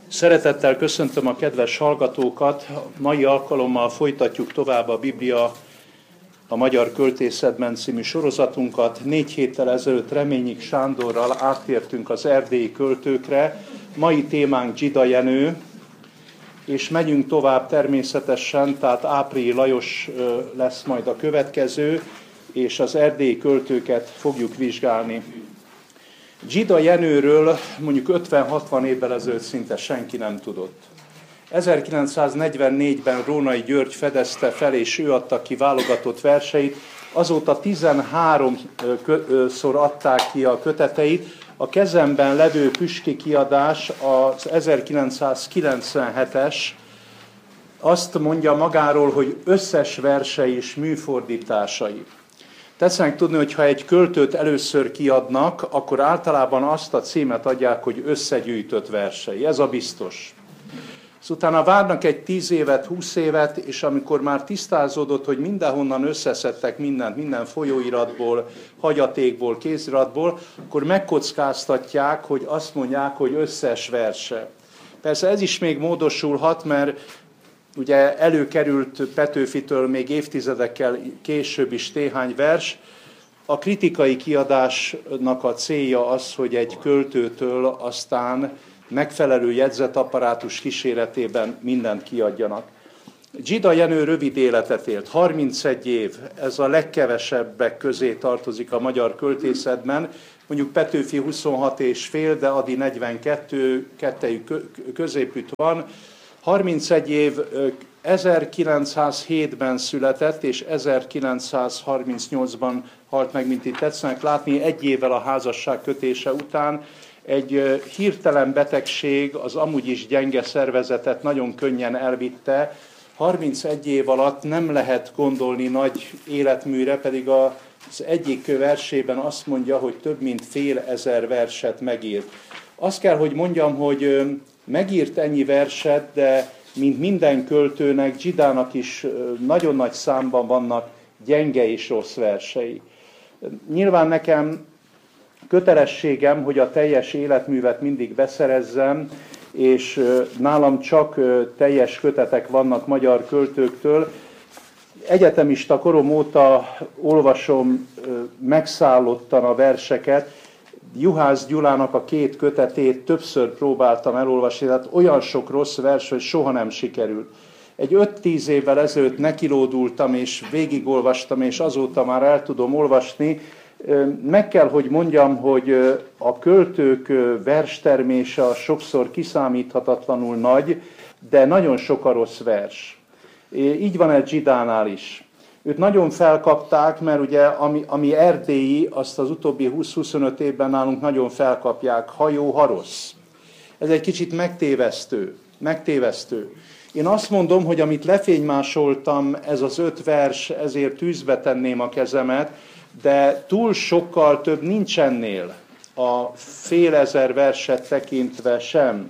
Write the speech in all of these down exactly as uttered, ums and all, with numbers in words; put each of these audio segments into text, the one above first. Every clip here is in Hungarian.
Szeretettel köszöntöm a kedves hallgatókat. Mai alkalommal folytatjuk tovább a Biblia a Magyar Költészetben című sorozatunkat. Négy héttel ezelőtt Reményik Sándorral áttértünk az erdélyi költőkre. Mai témánk Dzsida Jenő, és megyünk tovább természetesen, tehát Áprilyi Lajos lesz majd a következő, és az erdélyi költőket fogjuk vizsgálni. Dzsida Jenőről mondjuk ötven-hatvan évvel ezelőtt szinte senki nem tudott. ezerkilencszáznegyvennégyben Rónai György fedezte fel, és ő adta ki válogatott verseit. Azóta tizenháromszor adták ki a köteteit. A kezemben levő Püspöki kiadás az ezerkilencszázkilencvenhetes, azt mondja magáról, hogy összes versei és műfordításai. Tetszenek tudni, hogy ha egy költőt először kiadnak, akkor általában azt a címet adják, hogy összegyűjtött versei. Ez a biztos. Utána várnak egy tíz évet, húsz évet, és amikor már tisztázódott, hogy mindenhonnan összeszedtek mindent, minden folyóiratból, hagyatékból, kéziratból, akkor megkockáztatják, hogy azt mondják, hogy összes verse. Persze ez is még módosulhat, mert ugye előkerült Petőfitől még évtizedekkel később is néhány vers. A kritikai kiadásnak a célja az, hogy egy költőtől aztán megfelelő jegyzetapparátus kíséretében mindent kiadjanak. Dzsida Jenő rövid életet élt, harmincegy év, ez a legkevesebbek közé tartozik a magyar költészetben. Mondjuk Petőfi huszonhat és fél, de Ady negyvenkettő, kettejük középütt van. harmincegy év, ezerkilencszázhétben született, és ezerkilencszázharmincnyolcban halt meg, mint itt tetszenek látni, egy évvel a házasság kötése után. Egy hirtelen betegség az amúgy is gyenge szervezetet nagyon könnyen elvitte. harmincegy év alatt nem lehet gondolni nagy életműre, pedig az egyik versében azt mondja, hogy több mint fél ezer verset megírt. Azt kell, hogy mondjam, hogy megírt ennyi verset, de mint minden költőnek, Dzsidának is nagyon nagy számban vannak gyenge és rossz versei. Nyilván nekem kötelességem, hogy a teljes életművet mindig beszerezzem, és nálam csak teljes kötetek vannak magyar költőktől. Egyetemista korom óta olvasom megszállottan a verseket. Juhász Gyulának a két kötetét többször próbáltam elolvasni, tehát olyan sok rossz vers, hogy soha nem sikerült. Egy öt-tíz évvel ezelőtt nekilódultam, és végigolvastam, és azóta már el tudom olvasni. Meg kell, hogy mondjam, hogy a költők verstermése sokszor kiszámíthatatlanul nagy, de nagyon sok a rossz vers. Így van ez Dzsidánál is. Őt nagyon felkapták, mert ugye ami, ami erdélyi, azt az utóbbi húsz-huszonöt évben nálunk nagyon felkapják, ha jó, ha rossz. Ez egy kicsit megtévesztő, megtévesztő. Én azt mondom, hogy amit lefénymásoltam, ez az öt vers, ezért tűzbe tenném a kezemet, de túl sokkal több nincs ennél, a fél ezer verset tekintve sem.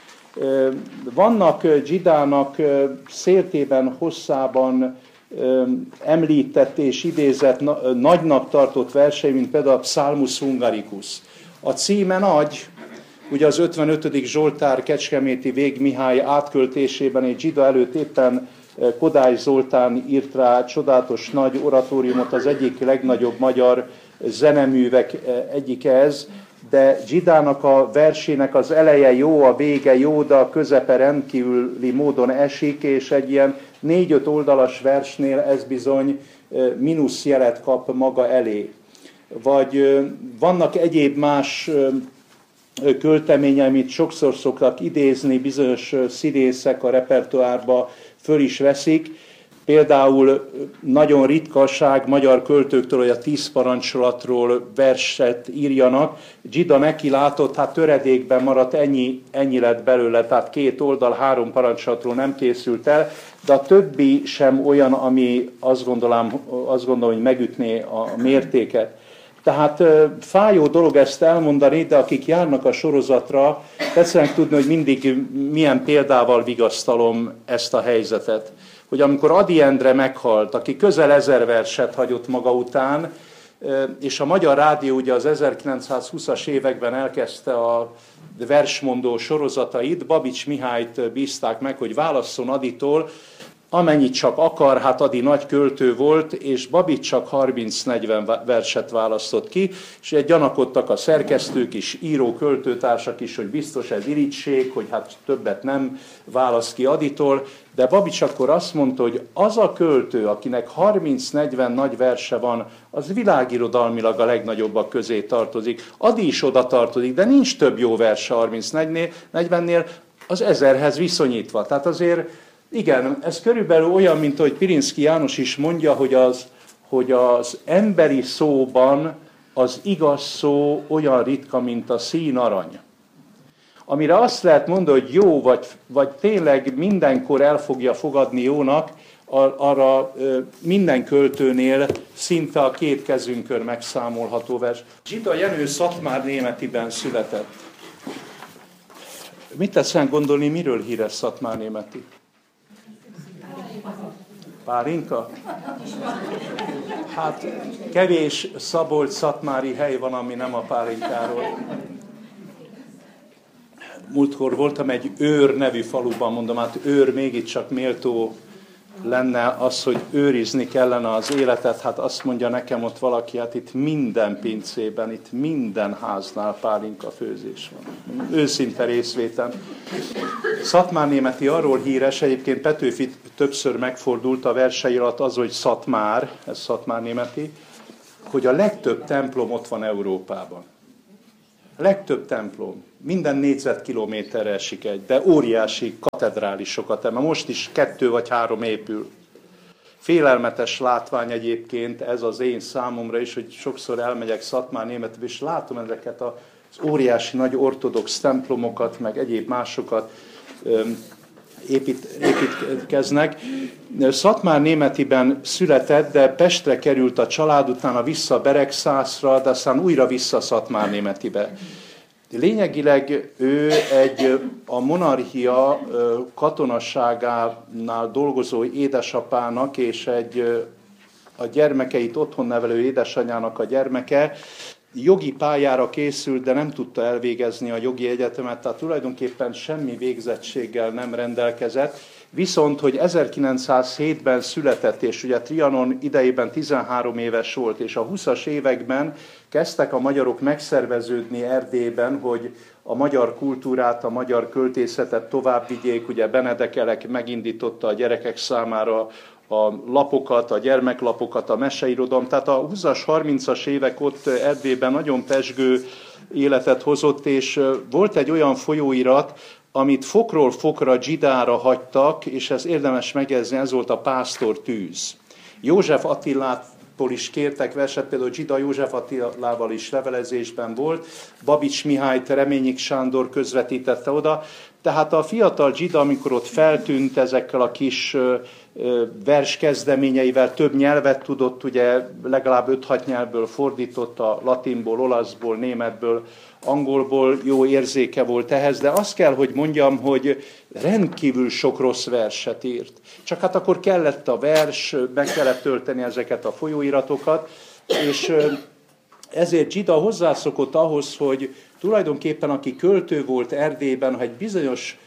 Vannak Dzsidának széltében, hosszában említett és idézett nagynak tartott versei, mint például a Psalmus Hungaricus. A címe nagy, ugye az ötvenötödik Zsoltár Kecskeméti Vég Mihály átköltésében egy Dzsida előtt éppen Kodály Zoltán írt rá csodálatos nagy oratóriumot, az egyik legnagyobb magyar zeneművek egyike ez, de Dzsidának a versének az eleje jó, a vége jó, de a közepe rendkívüli módon esik, és egy ilyen négy-öt oldalas versnél ez bizony mínusz jelet kap maga elé. Vagy vannak egyéb más költemények, amit sokszor szoktak idézni, bizonyos színészek a repertoárba föl is veszik. Például nagyon ritkaság magyar költőktől, hogy a tíz parancsolatról verset írjanak. Dzsida neki látott, hát töredékben maradt, ennyi, ennyi lett belőle, tehát két oldal, három parancsolatról nem készült el, de a többi sem olyan, ami azt gondolom, azt gondolom hogy megütné a mértéket. Tehát fájó dolog ezt elmondani, de akik járnak a sorozatra, tetszenek tudni, hogy mindig milyen példával vigasztalom ezt a helyzetet. Hogy amikor Ady Endre meghalt, aki közel ezer verset hagyott maga után, és a Magyar Rádió ugye az ezerkilencszázhúszas években elkezdte a versmondó sorozatait, Babits Mihályt bízták meg, hogy válasszon Aditól, amennyit csak akar, hát Adi nagy költő volt, és Babits csak harminc-negyven verset választott ki, és gyanakodtak a szerkesztők is, író-költőtársak is, hogy biztos ez irigység, hogy hát többet nem válasz ki Aditól, de Babits akkor azt mondta, hogy az a költő, akinek harminc-negyven nagy verse van, az világirodalmilag a legnagyobbak közé tartozik. Adi is oda tartozik, de nincs több jó verse harminc-negyvennél, az ezerhez viszonyítva. Tehát azért igen, ez körülbelül olyan, mint ahogy Pirinszky János is mondja, hogy az, hogy az emberi szóban az igaz szó olyan ritka, mint a szín arany. Amire azt lehet mondani, hogy jó, vagy, vagy tényleg mindenkor el fogja fogadni jónak, arra minden költőnél szinte a két kezünkön megszámolható vers. Zsida Jenő Szatmárnémetiben született. Mit tetszen gondolni, miről híres Szatmárnémeti? Pálinka? Hát kevés szabolcs-szatmári hely van, ami nem a pálinkáról. Múltkor voltam egy Őr nevű faluban, mondom, hát Őr mégiscsak méltó lenne az, hogy őrizni kellene az életet. Hát azt mondja nekem ott valaki, hát itt minden pincében, itt minden háznál pálinka főzés van. Őszinte részvétel. Szatmárnémeti arról híres, egyébként Petőfi többször megfordult a versei alatt az, hogy Szatmár, ez Szatmárnémeti, hogy a legtöbb templom ott van Európában. A legtöbb templom. Minden négyzetkilométerre esik egy, de óriási katedrálisokat, mert most is kettő vagy három épül. Félelmetes látvány egyébként ez az én számomra is, hogy sokszor elmegyek Szatmárnémetbe, és látom ezeket az óriási nagy ortodox templomokat, meg egyéb másokat épít, építkeznek. Szatmárnémetiben született, de Pestre került a család, utána vissza Beregszászra, de aztán újra vissza Szatmárnémetibe. Lényegileg ő egy a monarchia katonaságánál dolgozó édesapának és egy a gyermekeit otthon nevelő édesanyjának a gyermeke jogi pályára készült, de nem tudta elvégezni a jogi egyetemet, tehát tulajdonképpen semmi végzettséggel nem rendelkezett. Viszont, hogy ezerkilencszázhétben született, és ugye Trianon idejében tizenhárom éves volt, és a húszas években kezdtek a magyarok megszerveződni Erdélyben, hogy a magyar kultúrát, a magyar költészetet tovább vigyék. Ugye Benedekelek megindította a gyerekek számára a lapokat, a gyermeklapokat, a meseirodalom. Tehát a húszas, harmincas évek ott Erdélyben nagyon pezsgő életet hozott, és volt egy olyan folyóirat, amit fokról fokra Zsidára hagytak, és ez érdemes megjegyezni, ez volt a Pásztor tűz. József Attilától is kértek verset, például Zsida József Attilával is levelezésben volt, Babits Mihályt Reményik Sándor közvetítette oda, tehát a fiatal Zsida, amikor ott feltűnt ezekkel a kis verskezdeményeivel, több nyelvet tudott, ugye legalább öt-hat nyelvből fordított, a latinból, olaszból, németből, angolból, jó érzéke volt ehhez, de azt kell, hogy mondjam, hogy rendkívül sok rossz verset írt. Csak hát akkor kellett a vers, meg kellett tölteni ezeket a folyóiratokat, és ezért Zsida hozzászokott ahhoz, hogy tulajdonképpen aki költő volt Erdélyben, ha egy bizonyos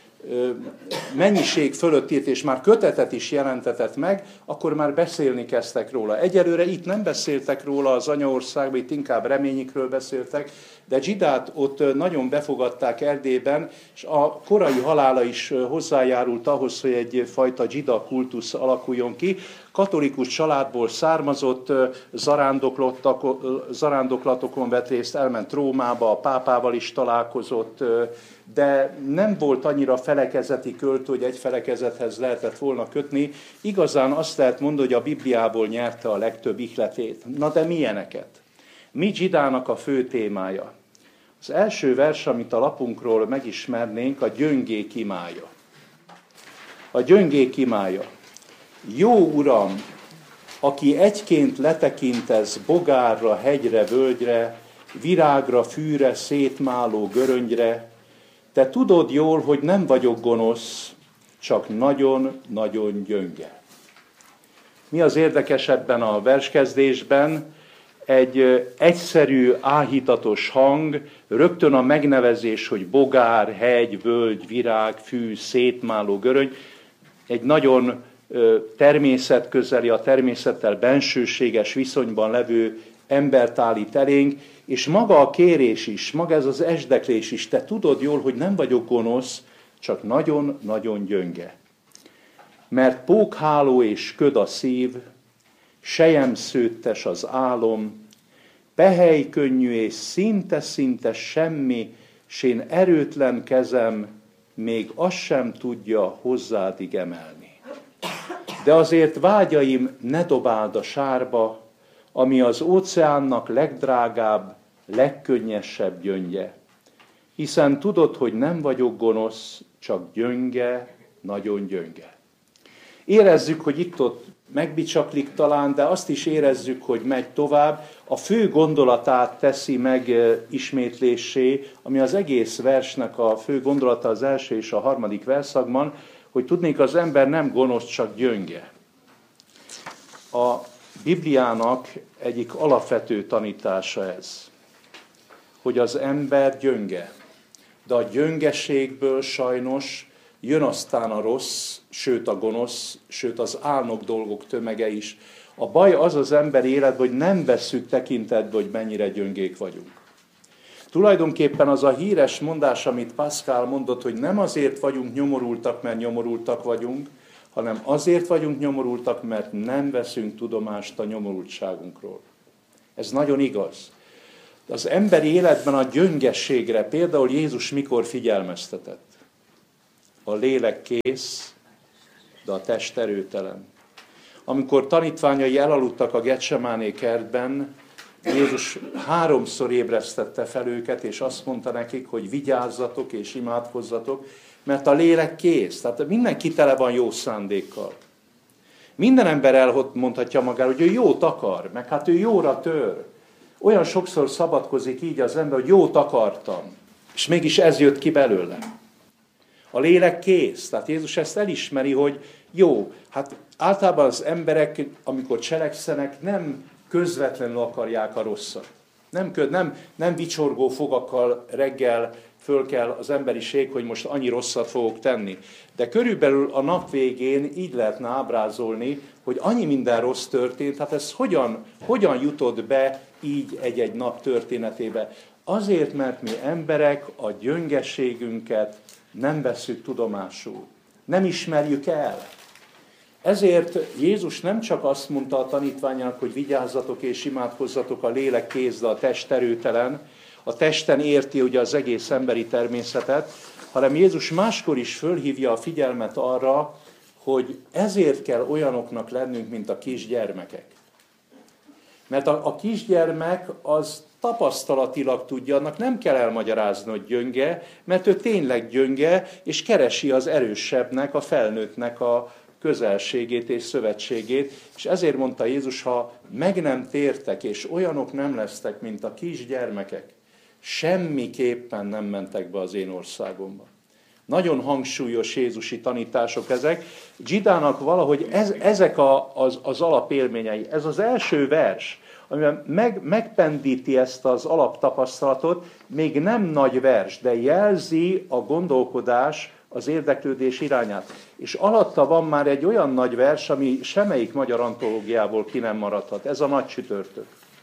mennyiség fölött írt, és már kötetet is jelentetett meg, akkor már beszélni kezdtek róla. Egyelőre itt nem beszéltek róla az anyaországban, itt inkább Reményikről beszéltek, de Zsidát ott nagyon befogadták Erdélyben, és a korai halála is hozzájárult ahhoz, hogy egyfajta Zsida kultusz alakuljon ki. Katolikus családból származott, zarándoklatokon vett részt, elment Rómába, a pápával is találkozott, de nem volt annyira felekezeti költő, hogy egy felekezethez lehetett volna kötni. Igazán azt lehet mondani, hogy a Bibliából nyerte a legtöbb ihletét. Na de milyeneket? Mi Zsidának a fő témája? Az első vers, amit a lapunkról megismernénk, a gyöngék imája. A gyöngék imája. Jó Uram, aki egyként letekintesz bogárra, hegyre, völgyre, virágra, fűre, szétmáló göröngyre, te tudod jól, hogy nem vagyok gonosz, csak nagyon-nagyon gyönge. Mi az érdekes ebben a verskezdésben? egy egyszerű, áhítatos hang, rögtön a megnevezés, hogy bogár, hegy, völgy, virág, fű, szétmáló göröny, egy nagyon természetközeli, a természettel bensőséges viszonyban levő embert állít elénk, és maga a kérés is, maga ez az esdeklés is, te tudod jól, hogy nem vagyok gonosz, csak nagyon-nagyon gyönge. Mert pókháló és köd a szív, selyemszőttes az álom, pehely könnyű és szinte-szinte semmi, s én erőtlen kezem még azt sem tudja hozzádig emelni. De azért vágyaim ne dobáld a sárba, ami az óceánnak legdrágább, legkönnyesebb gyöngye. Hiszen tudod, hogy nem vagyok gonosz, csak gyönge, nagyon gyönge. Érezzük, hogy itt-ott megbicsaklik talán, de azt is érezzük, hogy megy tovább. A fő gondolatát teszi meg ismétlésé, ami az egész versnek a fő gondolata az első és a harmadik verszakban, hogy tudnék, az ember nem gonosz, csak gyönge. A Bibliának egyik alapvető tanítása ez, hogy az ember gyönge, de a gyöngeségből sajnos jön aztán a rossz, sőt a gonosz, sőt az álnok dolgok tömege is. A baj az az ember életben, hogy nem vesszük tekintetbe, hogy mennyire gyöngék vagyunk. Tulajdonképpen az a híres mondás, amit Pascal mondott, hogy nem azért vagyunk nyomorultak, mert nyomorultak vagyunk, hanem azért vagyunk nyomorultak, mert nem veszünk tudomást a nyomorultságunkról. Ez nagyon igaz. Az emberi életben a gyöngességre például Jézus mikor figyelmeztetett? A lélek kész, de a test erőtelen. Amikor tanítványai elaludtak a Getsemáné kertben, Jézus háromszor ébresztette fel őket, és azt mondta nekik, hogy vigyázzatok és imádkozzatok, mert a lélek kész. Tehát mindenki tele van jó szándékkal. Minden ember elmondhatja magára, hogy ő jót akar, meg hát ő jóra tör. Olyan sokszor szabadkozik így az ember, hogy jót akartam, és mégis ez jött ki belőle. A lélek kész. Tehát Jézus ezt elismeri, hogy jó, hát általában az emberek, amikor cselekszenek, nem közvetlenül akarják a rosszat. Nem, nem, nem vicsorgó fogakkal reggel föl kell az emberiség, hogy most annyi rosszat fogok tenni. De körülbelül a nap végén így lehetne ábrázolni, hogy annyi minden rossz történt, hát ez hogyan, hogyan jutott be így egy-egy nap történetébe? Azért, mert mi emberek a gyöngeségünket nem vesszük tudomásul. Nem ismerjük el. Ezért Jézus nem csak azt mondta a tanítványának, hogy vigyázzatok és imádkozzatok, a lélek kész, de a test erőtelen. A testen érti ugye az egész emberi természetet, hanem Jézus máskor is fölhívja a figyelmet arra, hogy ezért kell olyanoknak lennünk, mint a kisgyermekek. Mert a, a kisgyermek az tapasztalatilag tudja, annak nem kell elmagyarázni, hogy gyönge, mert ő tényleg gyönge, és keresi az erősebbnek, a felnőttnek a közelségét és szövetségét, és ezért mondta Jézus, ha meg nem tértek, és olyanok nem lesztek, mint a kisgyermekek, semmiképpen nem mentek be az én országomba. Nagyon hangsúlyos jézusi tanítások ezek. Zsidának valahogy ez, ezek a, az, az alapélményei. Ez az első vers, amiben meg, megpendíti ezt az alaptapasztalatot, még nem nagy vers, de jelzi a gondolkodás, az érdeklődés irányát. És alatta van már egy olyan nagy vers, ami semmelyik magyar antológiából ki nem maradhat. Ez a Nagy Csütörtök.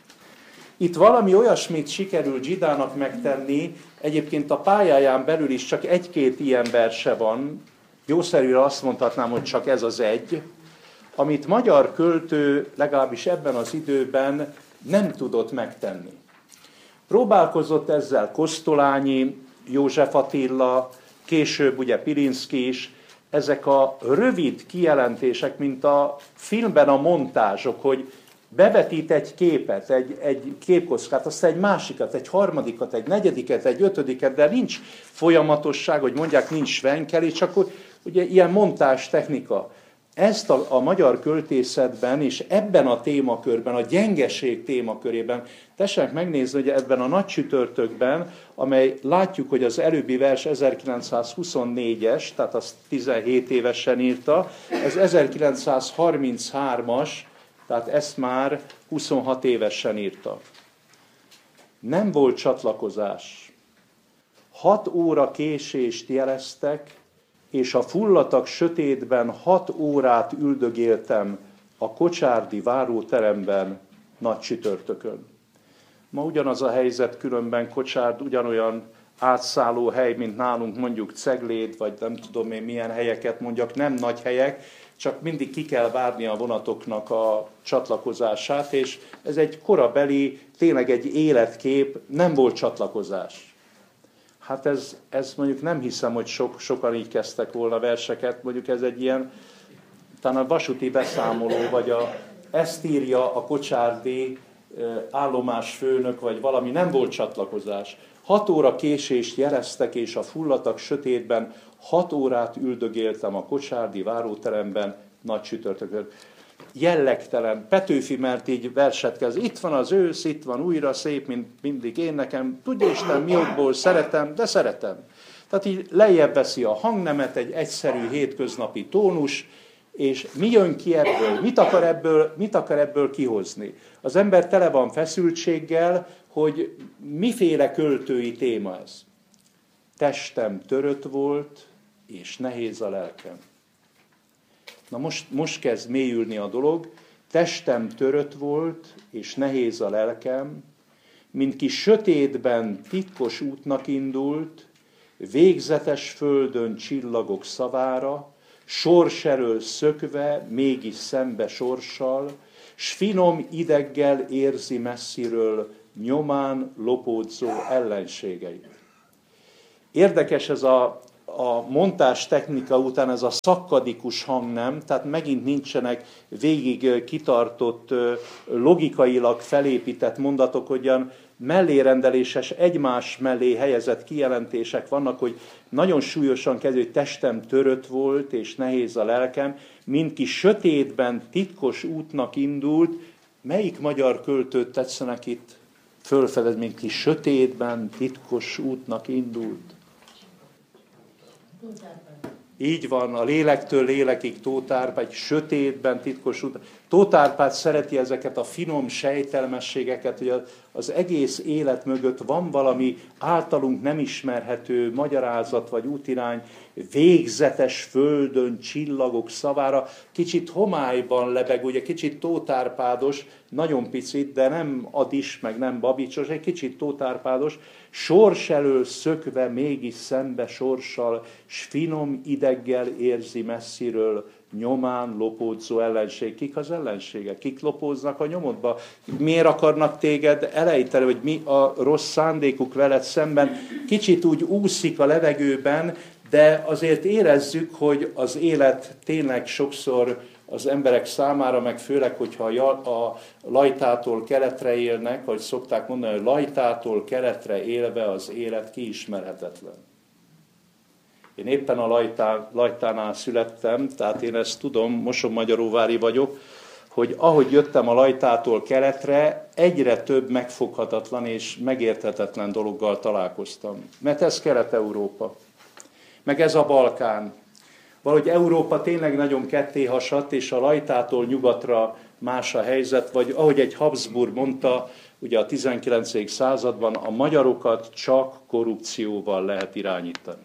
Itt valami olyasmit sikerült Zsidának megtenni, egyébként a pályáján belül is csak egy-két ilyen verse van, jószerűre azt mondhatnám, hogy csak ez az egy, amit magyar költő legalábbis ebben az időben nem tudott megtenni. Próbálkozott ezzel Kosztolányi, József Attila, később ugye Pilinszky is, ezek a rövid kijelentések, mint a filmben a montázsok, hogy bevetít egy képet, egy, egy képkockát, aztán egy másikat, egy harmadikat, egy negyediket, egy ötödiket, de nincs folyamatosság, hogy mondják, nincs svenkelés, csak akkor ugye ilyen montázs technika. Ezt a, a magyar költészetben és ebben a témakörben, a gyengeség témakörében, tessenek megnézni, hogy ebben a Nagy Csütörtökben, amely látjuk, hogy az előbbi vers ezerkilencszázhuszonnégyes, tehát azt tizenhét évesen írta, ez ezerkilencszázharminchármas Tehát ezt már huszonhat évesen írta. Nem volt csatlakozás. Hat óra késést jeleztek, és a fullatak sötétben hat órát üldögéltem a kocsárdi váróteremben nagy csütörtökön. Ma ugyanaz a helyzet, különben Kocsárd ugyanolyan átszálló hely, mint nálunk mondjuk Cegléd, vagy nem tudom én milyen helyeket mondjak, nem nagy helyek, csak mindig ki kell várni a vonatoknak a csatlakozását, és ez egy korabeli, tényleg egy életkép, nem volt csatlakozás. Hát ez, ez mondjuk nem hiszem, hogy sok, sokan így kezdtek volna verseket, mondjuk ez egy ilyen, talán a vasúti beszámoló, vagy a, ezt írja a kocsárdi állomásfőnök, vagy valami, nem volt csatlakozás. Hat óra késést jeleztek, és a fullatak sötétben hat órát üldögéltem a kocsárdi váróteremben nagy csütörtökön. Jellegtelen, Petőfi mert így verset kezd. Itt van az ősz, itt van újra szép, mint mindig én nekem. Tudja Isten, mi okból szeretem, de szeretem. Tehát így lejjebb veszi a hangnemet, egy egyszerű hétköznapi tónus, és mi jön ki ebből? Mit akar ebből, mit akar ebből kihozni? Az ember tele van feszültséggel, hogy miféle költői téma ez. Testem törött volt, és nehéz a lelkem. Na most, most kezd mélyülni a dolog. Testem törött volt, és nehéz a lelkem, mint ki sötétben titkos útnak indult, végzetes földön csillagok szavára, sors elől szökve, mégis szembe sorssal, s finom ideggel érzi messziről nyomán lopódzó ellenségeit. Érdekes ez a, a montás technika után ez a szakkadikus hangnem, tehát megint nincsenek végig kitartott, logikailag felépített mondatok, hogyan mellérendeléses, egymás mellé helyezett kijelentések vannak, hogy nagyon súlyosan kezdő, hogy testem törött volt, és nehéz a lelkem, mint ki sötétben titkos útnak indult. Melyik magyar költőt tetszenek itt fölfedez, mint ki sötétben titkos útnak indult? Így van, a lélektől lélekig Tóth Árpád, egy sötétben titkos út. Tóth Árpád szereti ezeket a finom sejtelmességeket, hogy az egész élet mögött van valami általunk nem ismerhető magyarázat vagy útirány, végzetes földön csillagok szavára, kicsit homályban lebeg, ugye kicsit Tóth Árpádos, nagyon picit, de nem Adis, meg nem Babicsos, egy kicsit Tóth Árpádos, sors elől szökve mégis szembe sorssal, s finom ideggel érzi messziről nyomán lopódzó ellenség. Kik az ellenségek? Kik lopóznak a nyomodba? Miért akarnak téged elejteni, hogy mi a rossz szándékuk veled szemben? Kicsit úgy úszik a levegőben, de azért érezzük, hogy az élet tényleg sokszor az emberek számára, meg főleg, hogyha a Lajtától keletre élnek, vagy szokták mondani, hogy Lajtától keletre élve az élet kiismerhetetlen. Én éppen a Lajtán, Lajtánál születtem, tehát én ezt tudom, Mosonmagyaróvári vagyok, hogy ahogy jöttem a Lajtától keletre, egyre több megfoghatatlan és megérthetetlen dologgal találkoztam. Mert ez Kelet-Európa, meg ez a Balkán. Valahogy Európa tényleg nagyon ketté hasadt, és a Lajtától nyugatra más a helyzet, vagy ahogy egy Habsburg mondta, ugye a tizenkilencedik században, a magyarokat csak korrupcióval lehet irányítani.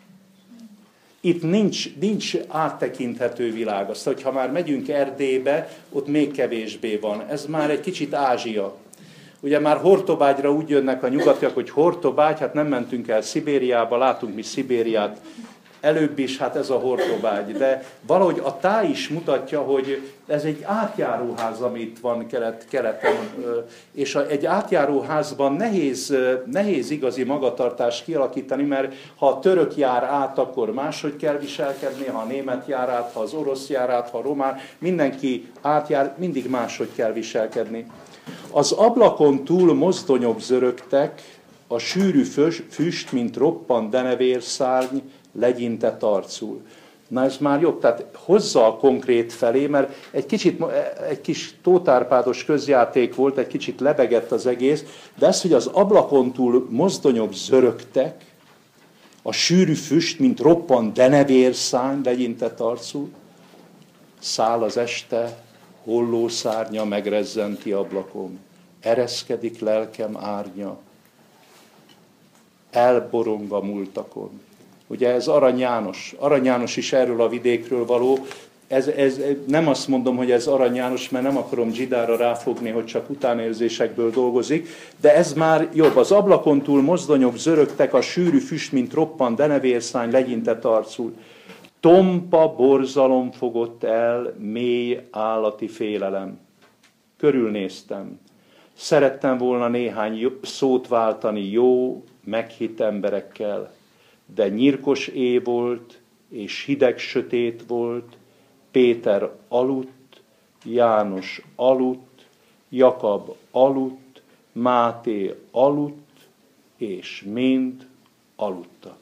Itt nincs, nincs áttekinthető világ. Azt, hogy ha már megyünk Erdélybe, ott még kevésbé van. Ez már egy kicsit Ázsia. Ugye már Hortobágyra úgy jönnek a nyugatiak, hogy Hortobágy, hát nem mentünk el Szibériába, látunk mi Szibériát, előbb is, hát ez a Hortobágy. De valahogy a táj is mutatja, hogy ez egy átjáróház, amit van kelet, keleten, és egy átjáróházban nehéz, nehéz igazi magatartást kialakítani, mert ha a török jár át, akkor máshogy kell viselkedni, ha a német jár át, ha az orosz jár át, ha a román, mindenki átjár, mindig máshogy kell viselkedni. Az ablakon túl mozdonyok zörögtek, a sűrű füst, mint roppant denevérszárny, legyintett arcul. Na ez már jobb, tehát hozza a konkrét felé, mert egy kicsit, egy kis Tóth Árpádos közjáték volt, egy kicsit lebegett az egész, de ez, hogy az ablakon túl mozdonyok zörögtek, a sűrű füst, mint roppant denevérszárny, legyintett arcul, száll az este, hollószárnya megrezzenti ablakom, ereszkedik lelkem árnya, elborong a múltakon. Ugye ez Arany János. Arany János is erről a vidékről való. Ez, ez, nem azt mondom, hogy ez Arany János, mert nem akarom Zsidára ráfogni, hogy csak utánérzésekből dolgozik, de ez már jobb. Az ablakon túl mozdonyok zörögtek, a sűrű füst, mint roppant denevérszány legyintett arcul. Tompa borzalom fogott el, mély állati félelem. Körülnéztem. Szerettem volna néhány szót váltani jó, meghitt emberekkel, de nyírkos éj volt, és hideg sötét volt, Péter aludt, János aludt, Jakab aludt, Máté aludt, és mind aludtak.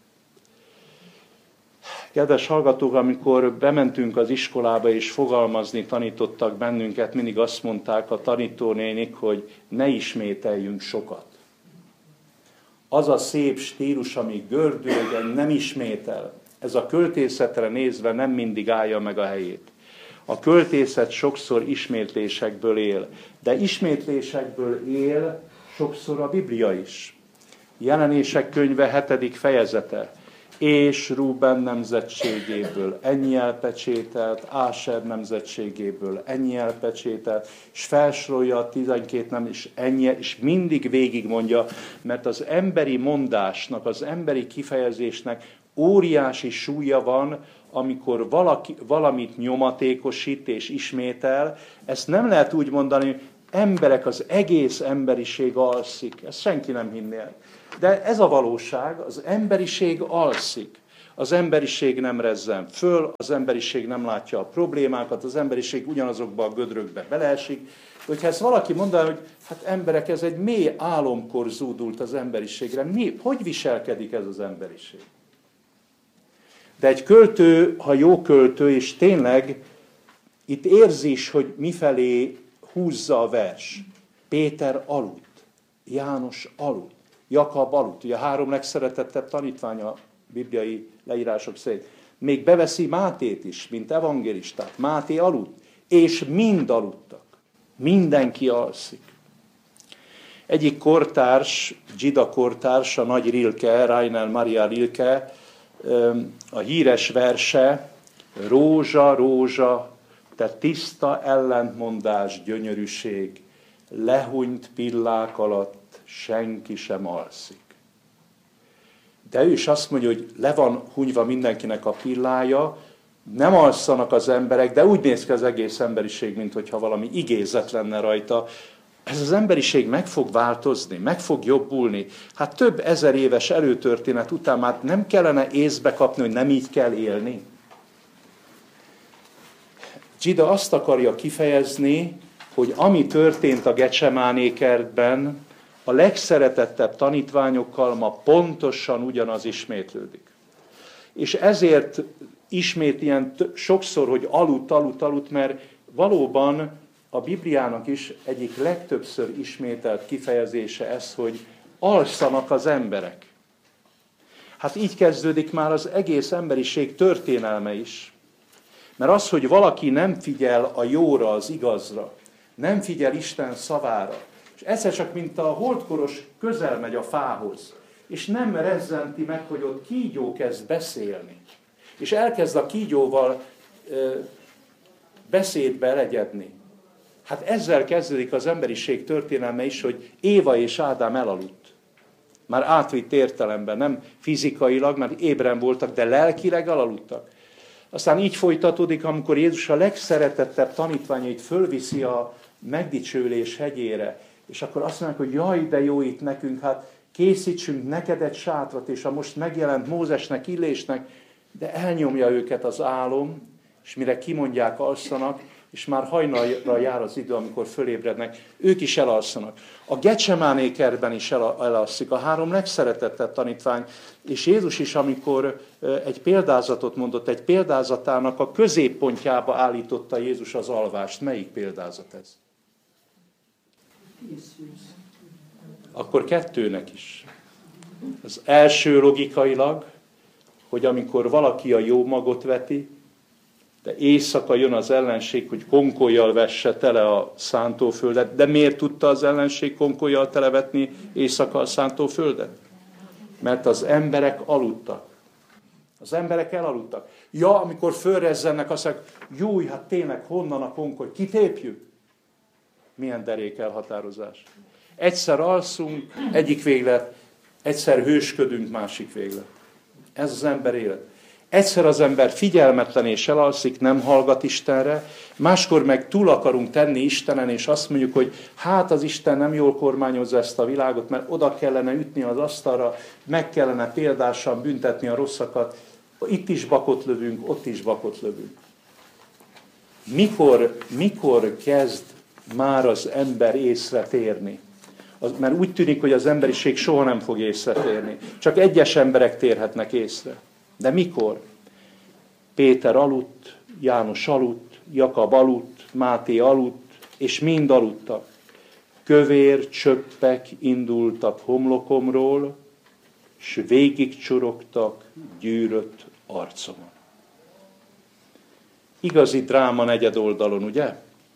Kedves hallgatók, amikor bementünk az iskolába és fogalmazni tanítottak bennünket, mindig azt mondták a tanítónénik, hogy ne ismételjünk sokat. Az a szép stílus, ami gördülégen nem ismétel, ez a költészetre nézve nem mindig állja meg a helyét. A költészet sokszor ismétlésekből él, de ismétlésekből él sokszor a Biblia is. Jelenések könyve hetedik fejezete. És Rúben nemzetségéből ennyi elpecsételt, Áser nemzetségéből ennyi elpecsételt, és felsorolja a tizenkét nem, és ennyi, és mindig végigmondja, mert az emberi mondásnak, az emberi kifejezésnek óriási súlya van, amikor valaki, valamit nyomatékosít és ismétel. Ezt nem lehet úgy mondani, hogy emberek, az egész emberiség alszik. Ezt senki nem hinné el. De ez a valóság, az emberiség alszik. Az emberiség nem rezzen föl, az emberiség nem látja a problémákat, az emberiség ugyanazokba a gödrökbe beleesik. Hogyha ezt valaki mondaná, hogy hát emberek, ez egy mély álomkor zúdult az emberiségre, mi, hogy viselkedik ez az emberiség? De egy költő, ha jó költő, és tényleg itt érzi is, hogy mifelé húzza a vers. Péter aludt, János aludt, Jakab aludt, ugye a három legszeretettebb tanítványa a bibliai leírások szerint. Még beveszi Mátét is, mint evangélistát. Máté aludt, és mind aludtak. Mindenki alszik. Egyik kortárs, Zsida kortárs, a nagy Rilke, Rainer Maria Rilke, a híres verse, rózsa, rózsa, te tiszta ellentmondás, gyönyörűség, lehunyt pillák alatt senki sem alszik. De ő is azt mondja, hogy le van hunyva mindenkinek a pillája, nem alszanak az emberek, de úgy néz ki az egész emberiség, mintha valami igézet lenne rajta. Ez az emberiség meg fog változni, meg fog jobbulni. Hát több ezer éves előtörténet után már nem kellene észbe kapni, hogy nem így kell élni. Zsida azt akarja kifejezni, hogy ami történt a Gecsemáné kertben, a legszeretettebb tanítványokkal ma pontosan ugyanaz ismétlődik. És ezért ismét ilyen sokszor, hogy aludt, aludt, aludt, mert valóban a Bibliának is egyik legtöbbször ismételt kifejezése ez, hogy alszanak az emberek. Hát így kezdődik már az egész emberiség történelme is. Mert az, hogy valaki nem figyel a jóra, az igazra, nem figyel Isten szavára, és egyszer csak, mint a holdkoros közel megy a fához, és nem rezzenti meg, hogy ott kígyó kezd beszélni, és elkezd a kígyóval ö, beszédbe legyedni. Hát ezzel kezdődik az emberiség történelme is, hogy Éva és Ádám elaludt. Már átvitt értelemben, nem fizikailag, mert ébren voltak, de lelkileg elaludtak. Aztán így folytatódik, amikor Jézus a legszeretettebb tanítványait fölviszi a megdicsőlés hegyére, és akkor azt mondják, hogy jaj, de jó itt nekünk, hát készítsünk neked egy sátrat, és a most megjelent Mózesnek, Illésnek, de elnyomja őket az álom, és mire kimondják, alszanak, és már hajnalra jár az idő, amikor fölébrednek, ők is elalszanak. A Gecsemáné kertben is elalszik, a három legszeretettebb tanítvány, és Jézus is, amikor egy példázatot mondott, egy példázatának a középpontjába állította Jézus az alvást. Melyik példázat ez? Akkor kettőnek is. Az első logikailag, hogy amikor valaki a jó magot veti, De éjszaka jön az ellenség, hogy konkollyal vesse tele a szántóföldet. De miért tudta az ellenség konkollyal televetni éjszaka a szántóföldet? Mert az emberek aludtak. Az emberek elaludtak. Ja, amikor fölrezzennek, azt mondják, júj, hát tényleg honnan a konkoly? Kitépjük? Milyen derék elhatározás. Egyszer alszunk, egyik véglet, egyszer hősködünk, másik véglet. Ez az ember élet. Egyszer az ember figyelmetlen és elalszik, nem hallgat Istenre, máskor meg túl akarunk tenni Istenen, és azt mondjuk, hogy hát az Isten nem jól kormányozza ezt a világot, mert oda kellene ütni az asztalra, meg kellene példásan büntetni a rosszakat. Itt is bakot lövünk, ott is bakot lövünk. Mikor, mikor kezd már az ember észre térni? Az, mert úgy tűnik, hogy az emberiség soha nem fog észre térni. Csak egyes emberek térhetnek észre. De mikor? Péter aludt, János aludt, Jakab aludt, Máté aludt, és mind aludtak. Kövér csöppek indultak homlokomról, s végig csurogtak gyűrött arcomon. Igazi dráma negyed oldalon, ugye?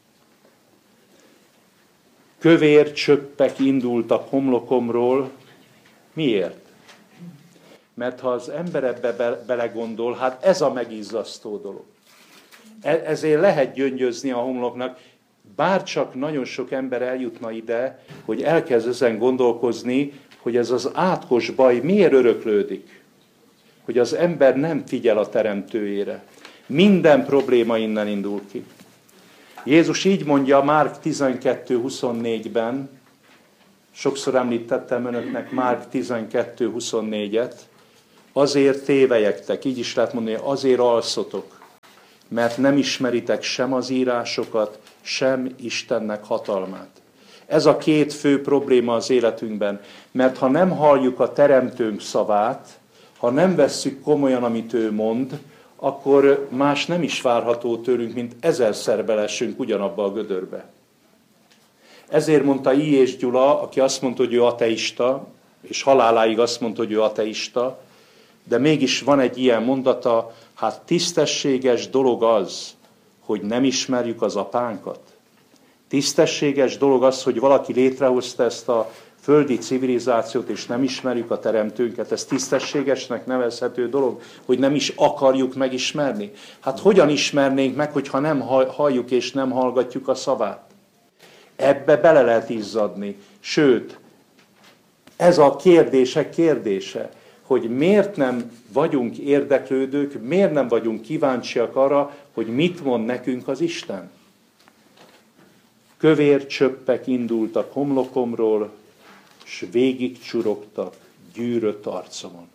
Kövér csöppek indultak homlokomról. Miért? Mert ha az ember ebbe belegondol, hát ez a megizzasztó dolog. Ezért lehet gyöngyözni a homloknak, bárcsak nagyon sok ember eljutna ide, hogy elkezd ezen gondolkozni, hogy ez az átkos baj miért öröklődik. Hogy az ember nem figyel a teremtőjére. Minden probléma innen indul ki. Jézus így mondja Márk tizenkettő huszonnégyben, sokszor említettem önöknek Márk tizenkettő huszonnégyet, azért tévelyektek, így is lehet mondani, azért alszotok, mert nem ismeritek sem az írásokat, sem Istennek hatalmát. Ez a két fő probléma az életünkben, mert ha nem halljuk a Teremtőnk szavát, ha nem vesszük komolyan, amit ő mond, akkor más nem is várható tőlünk, mint ezerszer belessünk ugyanabba a gödörbe. Ezért mondta I. és Gyula, aki azt mondta, hogy ő ateista, és haláláig azt mondta, hogy ő ateista, de mégis van egy ilyen mondata, hát tisztességes dolog az, hogy nem ismerjük az apánkat. Tisztességes dolog az, hogy valaki létrehozta ezt a földi civilizációt, és nem ismerjük a teremtőnket. Ez tisztességesnek nevezhető dolog, hogy nem is akarjuk megismerni. Hát hogyan ismernénk meg, hogyha nem halljuk és nem hallgatjuk a szavát? Ebbe bele lehet izzadni. Sőt, ez a kérdések kérdése, hogy miért nem vagyunk érdeklődők, miért nem vagyunk kíváncsiak arra, hogy mit mond nekünk az Isten. Kövér csöppek indultak homlokomról, s végig csurogtak gyűrött arcomon.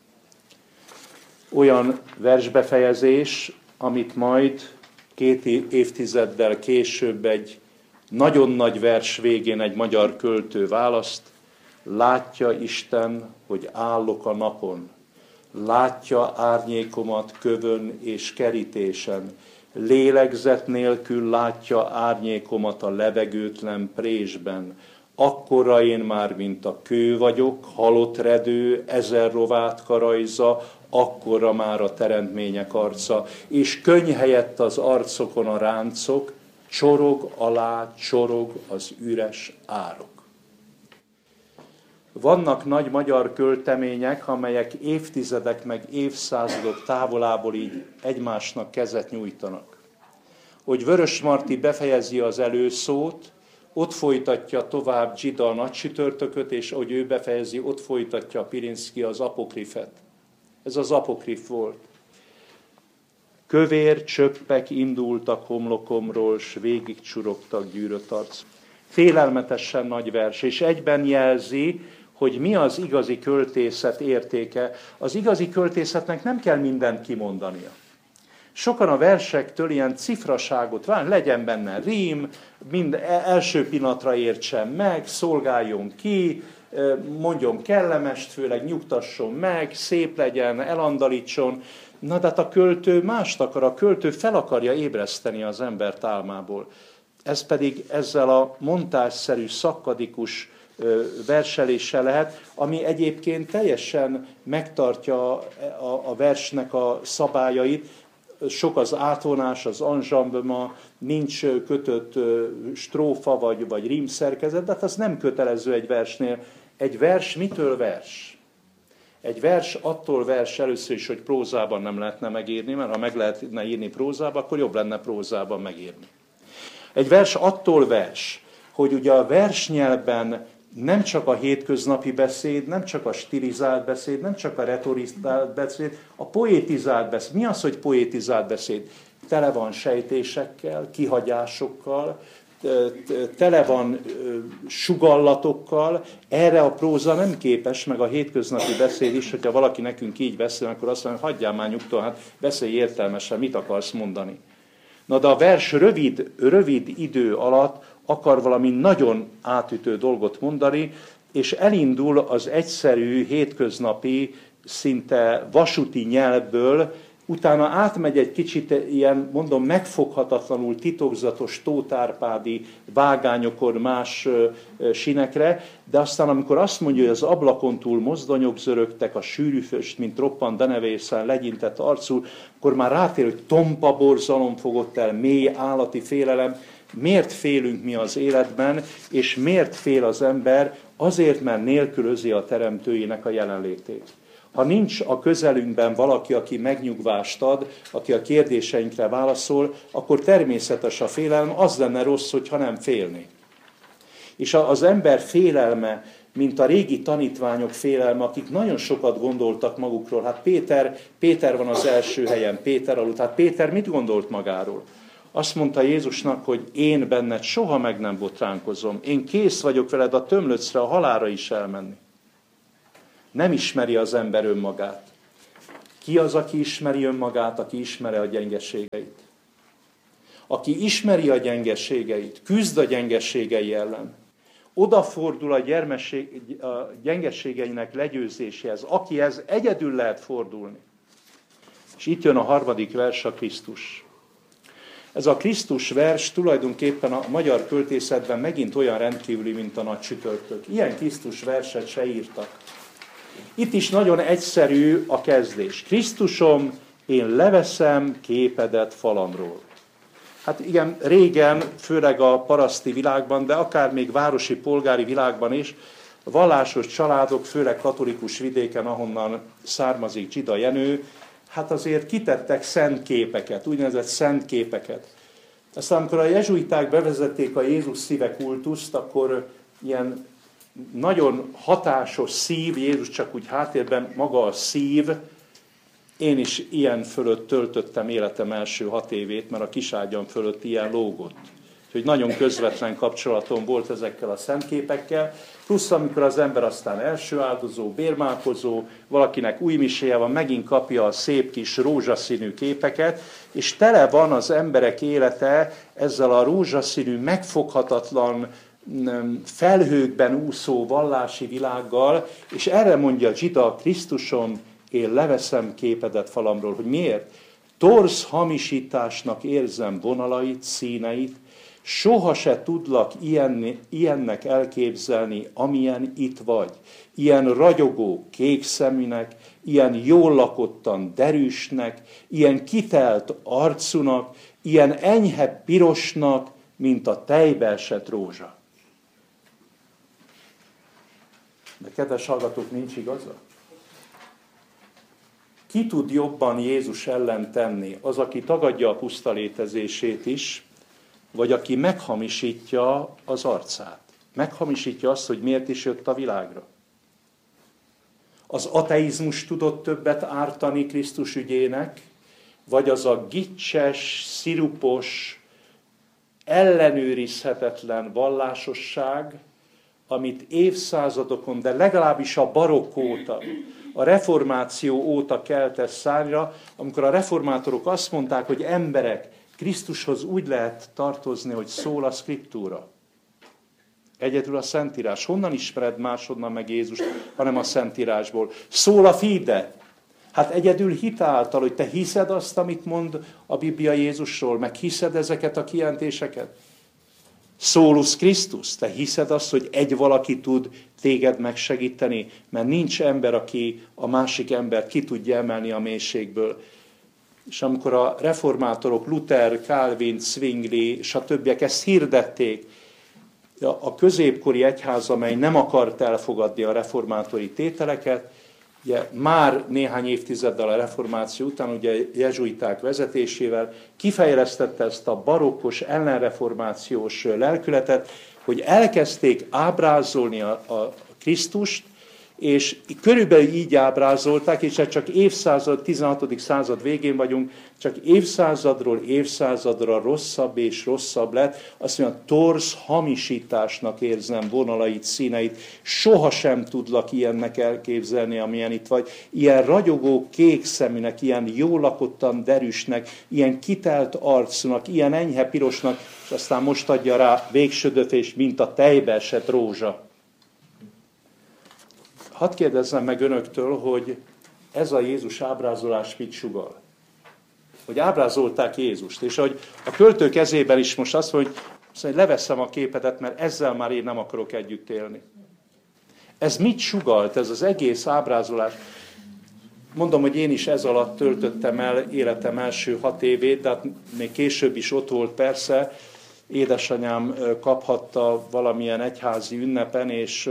Olyan versbefejezés, amit majd két évtizeddel később egy nagyon nagy vers végén egy magyar költő választ, látja Isten, hogy állok a napon, látja árnyékomat kövön és kerítésen, lélegzet nélkül látja árnyékomat a levegőtlen présben, akkora én már, mint a kő vagyok, halott redő, ezer rovát karajza, akkora már a teremtmények arca, és könny helyett az arcokon a ráncok, csorog alá, csorog az üres árok. Vannak nagy magyar költemények, amelyek évtizedek meg évszázadok távolából így egymásnak kezet nyújtanak. Hogy Vörösmarty befejezi az előszót, ott folytatja tovább Zsida a Nagysütörtököt, és ahogy ő befejezi, ott folytatja Pirinszky az apokrifet. Ez az apokrif volt. Kövér csöppek indultak homlokomról, s végig csurogtak gyűrött arc. Félelmetesen nagy vers, és egyben jelzi, hogy mi az igazi költészet értéke. Az igazi költészetnek nem kell mindent kimondania. Sokan a versektől ilyen cifraságot vár, legyen benne rím, mind első pillanatra értsen meg, szolgáljon ki, mondjon kellemest, főleg nyugtasson meg, szép legyen, elandalítson. Na, de hát a költő mást akar, a költő fel akarja ébreszteni az embert álmából. Ez pedig ezzel a montázszerű, szakkadikus verseléssel lehet, ami egyébként teljesen megtartja a, a versnek a szabályait. sok az átvonás, az enjambement, nincs kötött strófa vagy, vagy rímszerkezet, de hát az nem kötelező egy versnél. Egy vers mitől vers? Egy vers attól vers először is, hogy prózában nem lehetne megírni, mert ha meg lehetne írni prózában, akkor jobb lenne prózában megírni. Egy vers attól vers, hogy ugye a versnyelvben nem csak a hétköznapi beszéd, nem csak a stilizált beszéd, nem csak a retorizált beszéd, a poétizált beszéd. Mi az, hogy poétizált beszéd? Tele van sejtésekkel, kihagyásokkal, tele van sugallatokkal, erre a próza nem képes, meg a hétköznapi beszéd is, hogyha valaki nekünk így beszél, akkor azt mondja, hogy hagyjál már nyugton, hát beszélj értelmesen, mit akarsz mondani. Na de a vers rövid, rövid idő alatt akar valami nagyon átütő dolgot mondani, és elindul az egyszerű, hétköznapi, szinte vasúti nyelvből, utána átmegy egy kicsit ilyen, mondom, megfoghatatlanul titokzatos tótárpádi vágányokon, más sinekre, de aztán amikor azt mondja, hogy az ablakon túl mozdonyok zörögtek, a sűrű föst, mint roppant denevészen legyintett arcul, akkor már rátér, hogy tompa borzalom fogott el, mély állati félelem. Miért félünk mi az életben, és miért fél az ember? Azért, mert nélkülözi a teremtőjének a jelenlétét. Ha nincs a közelünkben valaki, aki megnyugvást ad, aki a kérdéseinkre válaszol, akkor természetes a félelem, az lenne rossz, hogyha nem félnék. És az ember félelme, mint a régi tanítványok félelme, akik nagyon sokat gondoltak magukról. Hát Péter, Péter van az első helyen, Péter aludt. Hát Péter mit gondolt magáról? Azt mondta Jézusnak, hogy én benned soha meg nem botránkozom. Én kész vagyok veled a tömlöcre, a halálra is elmenni. Nem ismeri az ember önmagát. Ki az, aki ismeri önmagát, aki ismeri a gyengeségeit? Aki ismeri a gyengeségeit, küzd a gyengeségei ellen, odafordul a, a gyengeségeinek legyőzéséhez, akihez egyedül lehet fordulni. És itt jön a harmadik vers, a Krisztus. Ez a Krisztus vers tulajdonképpen a magyar költészetben megint olyan rendkívüli, mint a nagy csütörtök. Ilyen Krisztus verset se írtak. Itt is nagyon egyszerű a kezdés. Krisztusom, én leveszem képedet falamról. Hát igen, régen, főleg a paraszti világban, de akár még városi, polgári világban is, vallásos családok, főleg katolikus vidéken, ahonnan származik Dzsida Jenő, hát azért kitettek szent képeket, úgynevezett szent képeket. Aztán amikor a jezsuiták bevezették a Jézus szíve kultuszt, akkor ilyen nagyon hatásos szív, Jézus csak úgy háttérben maga a szív, én is ilyen fölött töltöttem életem első hat évét, mert a kiságyam fölött ilyen lógott. Úgyhogy nagyon közvetlen kapcsolatom volt ezekkel a szentképekkel, plusz amikor az ember aztán első áldozó, bérmálkozó, valakinek új miséje van, megint kapja a szép kis rózsaszínű képeket, és tele van az emberek élete ezzel a rózsaszínű, megfoghatatlan, felhőkben úszó vallási világgal, és erre mondja Dzsida, Krisztusom, én leveszem képedet falamról. Hogy miért? Torz hamisításnak érzem vonalait, színeit, soha se tudlak ilyen, ilyennek elképzelni, amilyen itt vagy. Ilyen ragyogó, kék szeműnek, ilyen jól lakottan derűsnek, ilyen kitelt arcúnak, ilyen enyhe pirosnak, mint a tejbe esett rózsa. De kedves hallgatók, nincs igaza? Ki tud jobban Jézus ellen tenni? Az, aki tagadja a puszta létezését is, vagy aki meghamisítja az arcát. Meghamisítja azt, hogy miért is jött a világra. Az ateizmus tudott többet ártani Krisztus ügyének, vagy az a gicses, szirupos, ellenőrizhetetlen vallásosság, amit évszázadokon, de legalábbis a barokk óta, a reformáció óta keltett szárnyra, amikor a reformátorok azt mondták, hogy emberek, Krisztushoz úgy lehet tartozni, hogy szól a szkriptúra. Egyedül a Szentírás. Honnan ismered máshonnan meg Jézust, hanem a Szentírásból? Szól a fide. Hát egyedül hitáltal, hogy te hiszed azt, amit mond a Biblia Jézusról, meg hiszed ezeket a kijelentéseket? Szólus Krisztus, te hiszed azt, hogy egy valaki tud téged megsegíteni, mert nincs ember, aki a másik embert ki tudja emelni a mélységből. És amikor a reformátorok, Luther, Calvin, Zwingli, stb. Ezt hirdették, a középkori egyház, amely nem akart elfogadni a reformátori tételeket, ugye már néhány évtizeddel a reformáció után, ugye jezsuiták vezetésével kifejlesztette ezt a barokkos, ellenreformációs lelkületet, hogy elkezdték ábrázolni a, a Krisztust, és körülbelül így ábrázolták, és csak évszázad, tizenhatodik század végén vagyunk, csak évszázadról évszázadra rosszabb és rosszabb lett. Azt mondja, torz hamisításnak érzem vonalait, színeit. Sohasem tudlak ilyennek elképzelni, amilyen itt vagy. Ilyen ragyogó kék szeműnek, ilyen jól lakottan derűsnek, ilyen kitelt arcúnak, ilyen enyhe pirosnak, és aztán most adja rá végsödöfés, mint a tejbe esett rózsa. Hadd kérdezzem meg önöktől, hogy ez a Jézus ábrázolás mit sugall? Hogy ábrázolták Jézust, és hogy a költő kezében is most azt mondja, hogy leveszem a képedet, mert ezzel már én nem akarok együtt élni. Ez mit sugalt, ez az egész ábrázolás? Mondom, hogy én is ez alatt töltöttem el életem első hat évét, de hát még később is ott volt persze. Édesanyám kaphatta valamilyen egyházi ünnepen, és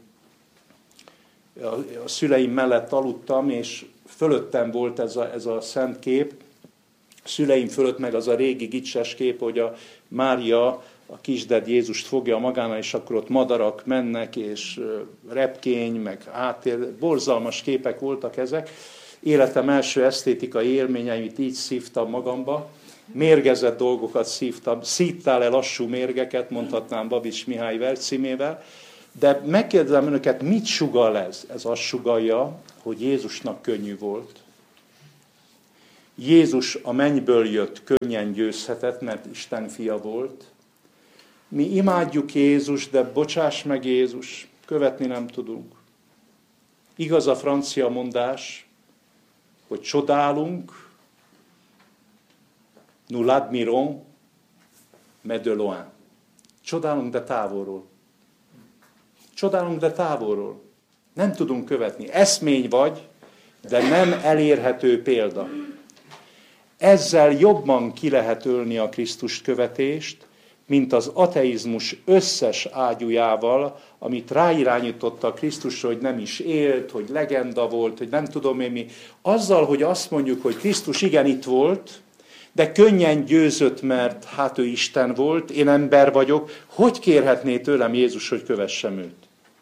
a szüleim mellett aludtam, és fölöttem volt ez a, ez a szent kép, a szüleim fölött meg az a régi gicses kép, hogy a Mária a kisded Jézust fogja magánál, és akkor ott madarak mennek, és repkény, meg átér, borzalmas képek voltak ezek. Életem első esztétikai élményeit így szívtam magamba, mérgezett dolgokat szívtam, szívtál-e lassú mérgeket, mondhatnám Babics Mihály vercímével. De megkérdezem önöket, mit sugall ez? Ez azt sugallja, hogy Jézusnak könnyű volt. Jézus a mennyből jött, könnyen győzhetett, mert Isten fia volt. Mi imádjuk Jézus, de bocsáss meg Jézus, követni nem tudunk. Igaz a francia mondás, hogy csodálunk, nous l'admirons, mais de loin. Csodálunk, de távolról. Csodálunk, de távolról. Nem tudunk követni. Eszmény vagy, de nem elérhető példa. Ezzel jobban ki lehet ölni a Krisztus követést, mint az ateizmus összes ágyújával, amit ráirányította a Krisztusra, hogy nem is élt, hogy legenda volt, hogy nem tudom én mi. Azzal, hogy azt mondjuk, hogy Krisztus igen itt volt, de könnyen győzött, mert hát ő Isten volt, én ember vagyok, hogy kérhetné tőlem Jézus, hogy kövessem őt?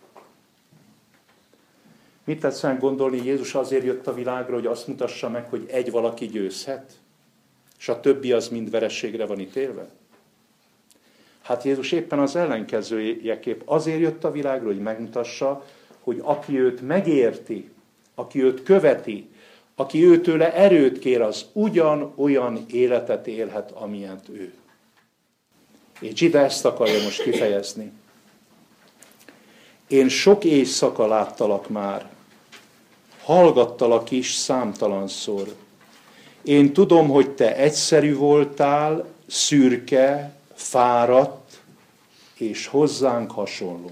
Mit tetszen gondolni, Jézus azért jött a világra, hogy azt mutassa meg, hogy egy valaki győzhet, és a többi az mind vereségre van ítélve? Hát Jézus éppen az ellenkezőjeképp azért jött a világra, hogy megmutassa, hogy aki őt megérti, aki őt követi, aki őtőle erőt kér, az ugyanolyan életet élhet, amilyent ő. És Zsida ezt akarja most kifejezni. Én sok éjszaka láttalak már, hallgattalak is számtalanszor. Én tudom, hogy te egyszerű voltál, szürke, fáradt, és hozzánk hasonló.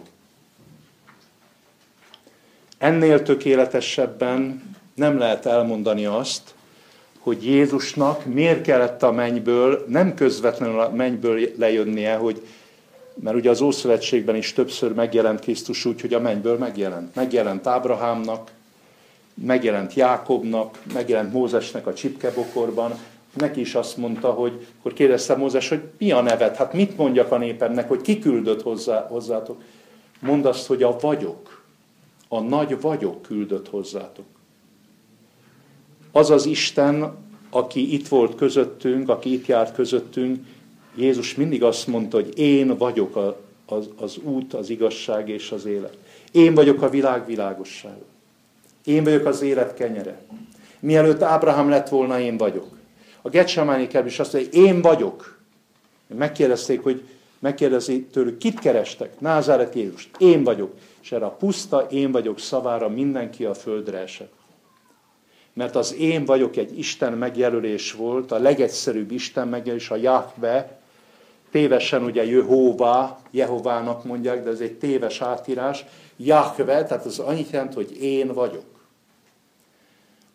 Ennél tökéletesebben nem lehet elmondani azt, hogy Jézusnak miért kellett a mennyből, nem közvetlenül a mennyből lejönnie, hogy, mert ugye az Ószövetségben is többször megjelent Krisztus úgy, hogy a mennyből megjelent. Megjelent Ábrahámnak, megjelent Jákobnak, megjelent Mózesnek a csipkebokorban, neki is azt mondta, hogy, akkor kérdezte Mózes, hogy mi a neved? Hát mit mondjak a népemnek, hogy ki küldött hozzá, hozzátok? Mondd azt, hogy a vagyok, a nagy vagyok küldött hozzátok. Az az Isten, aki itt volt közöttünk, aki itt járt közöttünk, Jézus mindig azt mondta, hogy én vagyok a, az, az út, az igazság és az élet. Én vagyok a világ világossága. Én vagyok az élet kenyere. Mielőtt Ábrahám lett volna, én vagyok. A Getsemáni kertben is azt mondja, hogy én vagyok. Megkérdezték, hogy megkérdezi tőlük, kit kerestek? Názáret Jézust. Én vagyok. És erre a puszta én vagyok szavára mindenki a földre esett. Mert az én vagyok egy Isten megjelölés volt, a legegyszerűbb Isten megjelölés, a Jahve, tévesen ugye Jehová, Jehovának mondják, de ez egy téves átírás. Jahve, tehát az annyit jelent, hogy én vagyok.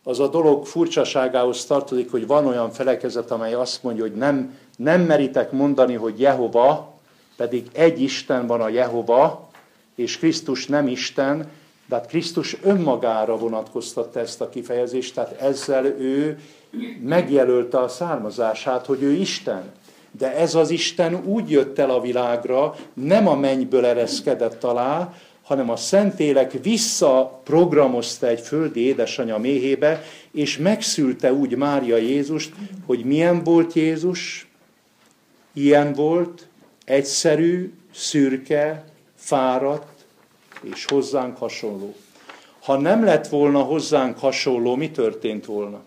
az a dolog furcsaságához tartozik, hogy van olyan felekezet, amely azt mondja, hogy nem, nem meritek mondani, hogy Jehova, pedig egy Isten van, a Jehova, és Krisztus nem Isten, de hát Krisztus önmagára vonatkoztatta ezt a kifejezést, tehát ezzel ő megjelölte a származását, hogy ő Isten. De ez az Isten úgy jött el a világra, nem a mennyből ereszkedett alá, hanem a Szentlélek visszaprogramozta egy földi édesanyja méhébe, és megszülte úgy Mária Jézust, hogy milyen volt Jézus, ilyen volt, egyszerű, szürke, fáradt és hozzánk hasonló. Ha nem lett volna hozzánk hasonló, mi történt volna?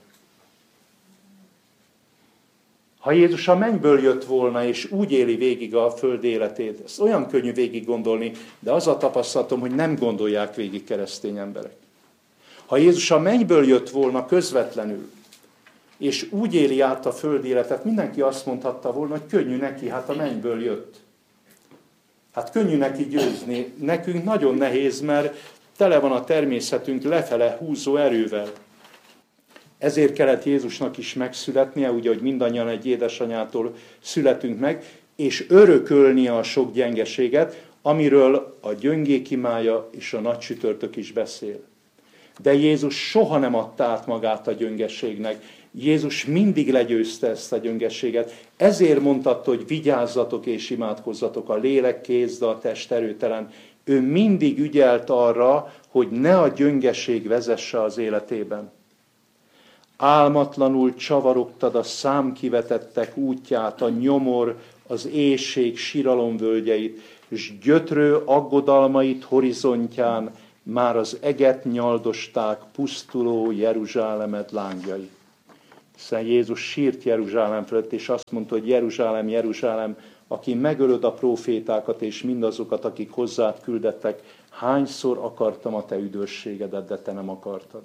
Ha Jézus a mennyből jött volna, és úgy éli végig a föld életét, ezt olyan könnyű végig gondolni, de az a tapasztalatom, hogy nem gondolják végig keresztény emberek. Ha Jézus a mennyből jött volna közvetlenül, és úgy éli át a föld életet, mindenki azt mondhatta volna, hogy könnyű neki, hát a mennyből jött. Hát könnyű neki győzni. Nekünk nagyon nehéz, mert tele van a természetünk lefele húzó erővel. Ezért kellett Jézusnak is megszületnie, ugye, hogy mindannyian egy édesanyától születünk meg, és örökölnie a sok gyengeséget, amiről a gyöngék imája és a nagy csütörtök is beszél. De Jézus soha nem adta át magát a gyöngeségnek. Jézus mindig legyőzte ezt a gyöngeséget. Ezért mondhatta, hogy vigyázzatok és imádkozzatok, a lélek kész, de a test erőtelen. Ő mindig ügyelt arra, hogy ne a gyöngeség vezesse az életében. Álmatlanul csavarogtad a számkivetettek útját, a nyomor, az éhség siralomvölgyeit, s gyötrő aggodalmait horizontján már az eget nyaldosták pusztuló Jeruzsálemet lángjai. Hiszen Jézus sírt Jeruzsálem fölött, és azt mondta, hogy Jeruzsálem, Jeruzsálem, aki megölöd a prófétákat és mindazokat, akik hozzád küldettek, hányszor akartam a te üdvösségedet, de te nem akartad.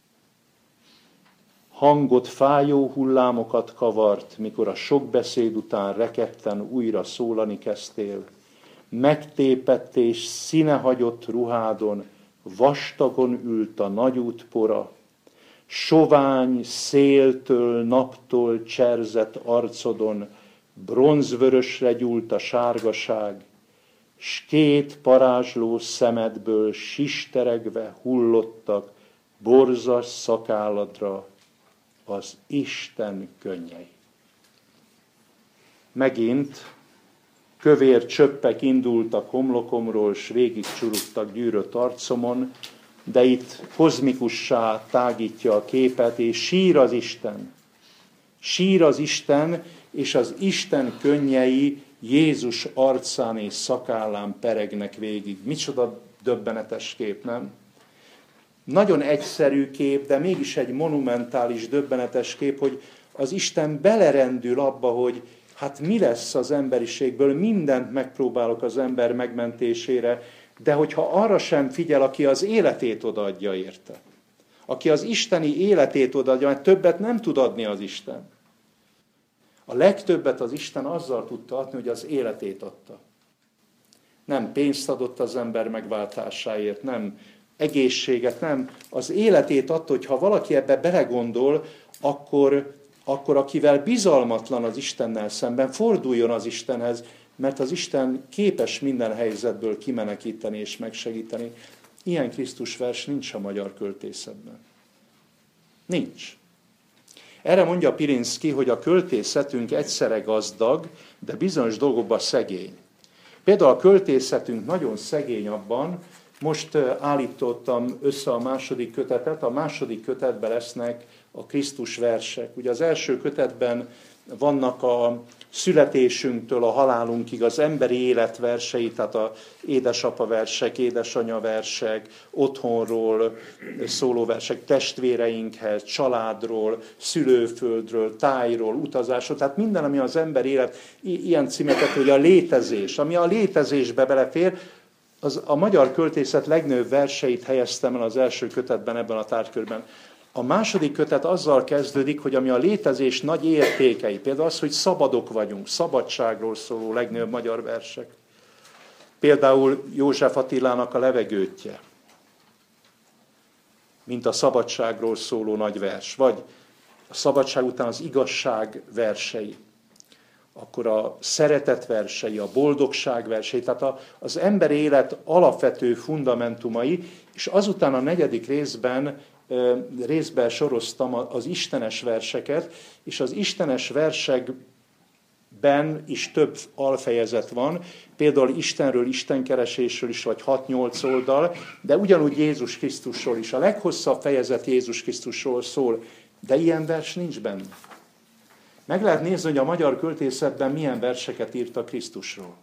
Hangot fájó hullámokat kavart, mikor a sok beszéd után rekedten újra szólani kezdtél. Megtépett és színehagyott ruhádon, vastagon ült a nagyút pora, sovány széltől, naptól cserzett arcodon, bronzvörösre gyúlt a sárgaság, s két parázsló szemedből sisteregve hullottak borzas szakálladra az Isten könnyei. Megint kövér csöppek indultak homlokomról, s végig csurogtak gyűrött arcomon, de itt kozmikussá tágítja a képet, és sír az Isten. Sír az Isten, és az Isten könnyei Jézus arcán és szakállán peregnek végig. Micsoda döbbenetes kép, nem? Nagyon egyszerű kép, de mégis egy monumentális, döbbenetes kép, hogy az Isten belerendül abba, hogy hát mi lesz az emberiségből, mindent megpróbálok az ember megmentésére, de hogyha arra sem figyel, aki az életét odaadja érte. Aki az isteni életét odaadja, mert többet nem tud adni az Isten. A legtöbbet az Isten azzal tudta adni, hogy az életét adta. Nem pénzt adott az ember megváltásáért, nem egészséget, nem. Az életét adta, hogy ha valaki ebbe belegondol, akkor, akkor akivel bizalmatlan az Istennel szemben, forduljon az Istenhez, mert az Isten képes minden helyzetből kimenekíteni és megsegíteni. Ilyen Krisztus vers nincs a magyar költészetben. Nincs. Erre mondja Pirinszky, hogy a költészetünk egyszerre gazdag, de bizonyos dolgokban szegény. Például a költészetünk nagyon szegény abban, most állítottam össze a második kötetet, a második kötetben lesznek a Krisztus versek. Ugye az első kötetben vannak a születésünktől a halálunkig az emberi élet versei, tehát a édesapa versek, édesanya versek, otthonról szóló versek, testvéreinkhez, családról, szülőföldről, tájról, utazásról, tehát minden, ami az ember élet, ilyen címeket, hogy a létezés, ami a létezésbe belefér, az a magyar költészet legnagyobb verseit helyeztem el az első kötetben ebben a tárgykörben. A második kötet azzal kezdődik, hogy ami a létezés nagy értékei, például az, hogy szabadok vagyunk, szabadságról szóló legnagyobb magyar versek. Például József Attilának a levegőtje. mint a szabadságról szóló nagy vers, vagy a szabadság után az igazság versei, akkor a szeretet versei, a boldogság versei, tehát a, az ember élet alapvető fundamentumai, és azután a negyedik részben, részben soroztam az istenes verseket, és az istenes versekben is több alfejezet van, például Istenről, istenkeresésről is, vagy hat-nyolc oldal, de ugyanúgy Jézus Krisztusról is. A leghosszabb fejezet Jézus Krisztusról szól, de ilyen vers nincs benne. Meg lehet nézni, hogy a magyar költészetben milyen verseket írt a Krisztusról.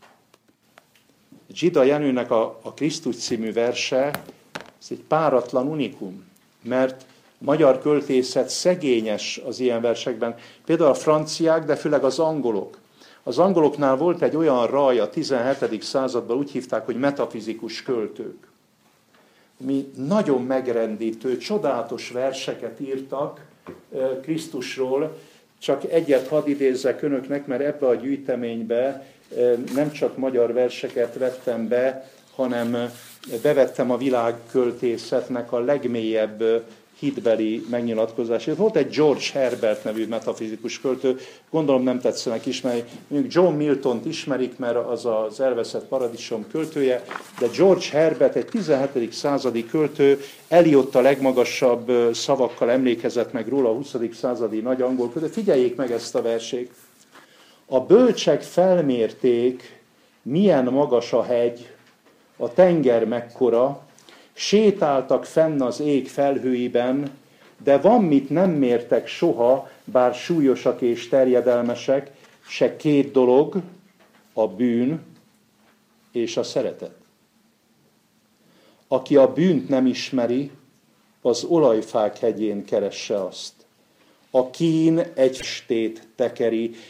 Zsida Jenőnek a, a Krisztus című verse, ez egy páratlan unikum, mert a magyar költészet szegényes az ilyen versekben. Például a franciák, de főleg az angolok. Az angoloknál volt egy olyan raj a tizenhetedik században, úgy hívták, hogy metafizikus költők. Mi nagyon megrendítő, csodálatos verseket írtak Krisztusról, csak egyet hadd idézzek önöknek, mert ebbe a gyűjteménybe nem csak magyar verseket vettem be, hanem bevettem a világköltészetnek a legmélyebb hitbeli megnyilatkozását. Volt egy George Herbert nevű metafizikus költő, gondolom nem tetszenek ismerni, mondjuk John Miltont ismerik, mert az az Elveszett paradicsom költője, de George Herbert egy tizenhetedik századi költő, Eliott a legmagasabb szavakkal emlékezett meg róla, a huszadik századi nagy angol költő. Figyeljék meg ezt a versét. A bölcsek felmérték, milyen magas a hegy, a tenger mekkora, sétáltak fenn az ég felhőiben, de van, mit nem mértek soha, bár súlyosak és terjedelmesek, se két dolog, a bűn és a szeretet. Aki a bűnt nem ismeri, az olajfák hegyén keresse azt. A kín egy stét tekeri,